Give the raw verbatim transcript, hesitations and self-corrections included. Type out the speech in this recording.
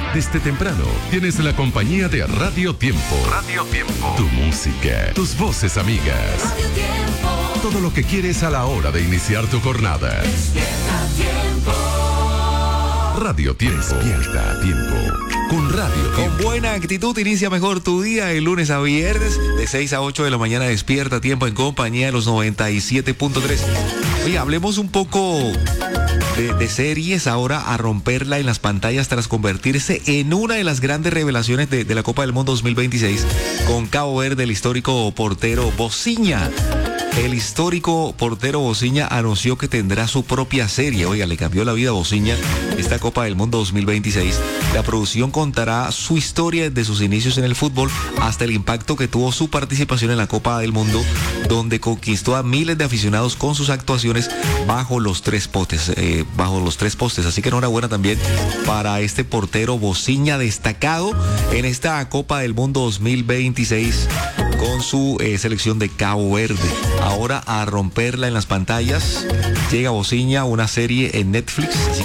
Desde temprano tienes la compañía de Radio Tiempo. Radio Tiempo. Tu música, tus voces amigas. Radio Tiempo. Todo lo que quieres a la hora de iniciar tu jornada. Despierta Tiempo. Radio Tiempo. Despierta a tiempo. Con Radio Tiempo. Con buena actitud inicia mejor tu día de lunes a viernes de seis a ocho de la mañana. Despierta a tiempo en compañía de los noventa y siete punto tres. Oye, hablemos un poco de, de series ahora a romperla en las pantallas tras convertirse en una de las grandes revelaciones de, de la Copa del Mundo dos mil veintiséis con Cabo Verde, el histórico portero Bociña. El histórico portero Bociña anunció que tendrá su propia serie. Oiga, le cambió la vida a Bociña esta Copa del Mundo dos mil veintiséis. La producción contará su historia desde sus inicios en el fútbol hasta el impacto que tuvo su participación en la Copa del Mundo, donde conquistó a miles de aficionados con sus actuaciones bajo los tres postes, eh, bajo los tres postes. Así que enhorabuena también para este portero Bociña, destacado en esta Copa del Mundo dos mil veintiséis con su eh, selección de Cabo Verde. Ahora a romperla en las pantallas llega Bociña, una serie en Netflix. Así